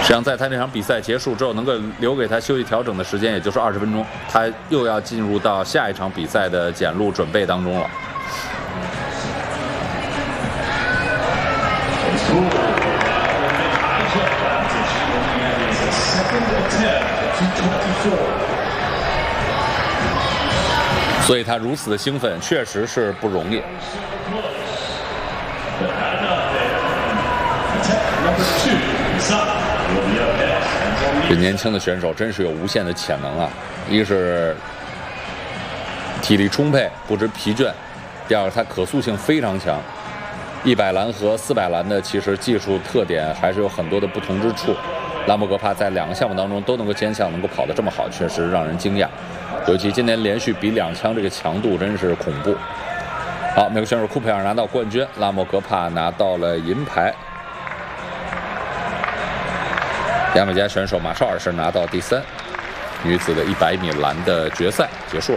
实际上，在他那场比赛结束之后，能够留给他休息调整的时间，也就是20分钟，他又要进入到下一场比赛的检录准备当中了。所以他如此的兴奋，确实是不容易。这年轻的选手真是有无限的潜能啊！一是体力充沛，不知疲倦；第二个，他可塑性非常强。100栏和400栏的其实技术特点还是有很多的不同之处。拉莫格帕在2个项目当中都能够兼项，能够跑得这么好，确实让人惊讶。尤其今年连续比2枪，这个强度真是恐怖。好，美国选手库佩尔拿到冠军，拉莫格帕拿到了银牌。牙买加选手马绍尔是拿到第3，女子的100米栏的决赛结束了。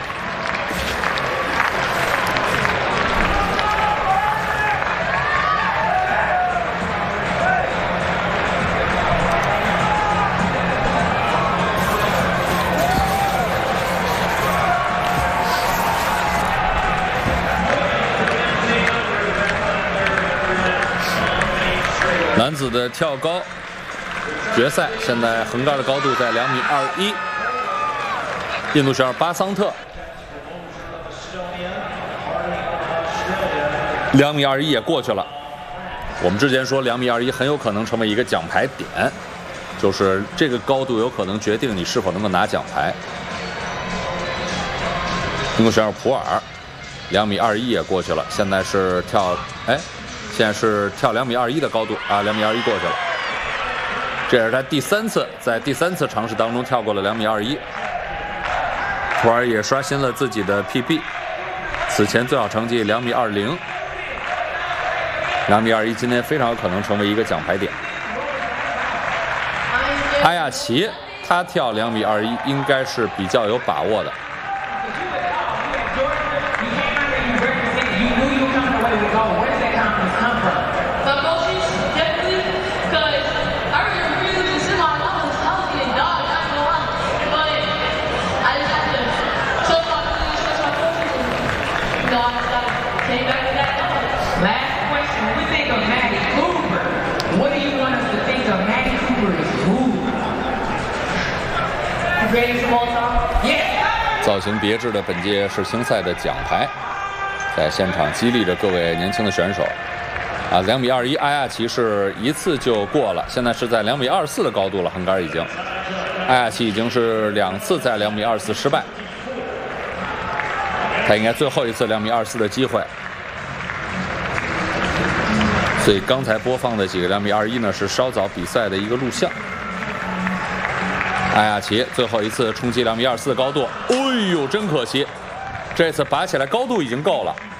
男子的跳高决赛，现在横杆的高度在2.21米，印度选手巴桑特2.21米也过去了。我们之前说2.21米很有可能成为一个奖牌点，就是这个高度有可能决定你是否能够拿奖牌。英国选手普尔2.21米也过去了，现在是跳现在是跳2.21米的高度啊，2.21米过去了。这也是他第3次，在第3次尝试当中跳过了2.21米。普尔也刷新了自己的 PB， 此前最好成绩2.20米。2.21米今天非常有可能成为一个奖牌点。阿亚奇他跳2.21米应该是比较有把握的。造型别致的本届世青赛的奖牌，在现场激励着各位年轻的选手。2.21米，阿亚奇是1次就过了，现在是在2.24米的高度了，横杆已经。阿亚奇已经是2次在2.24米失败，他应该最后一次2.24米的机会。所以刚才播放的几个2.21米呢，是稍早比赛的一个录像。阿亚奇最后一次冲击2.24米的高度，哎呦，真可惜！这次拔起来高度已经够了。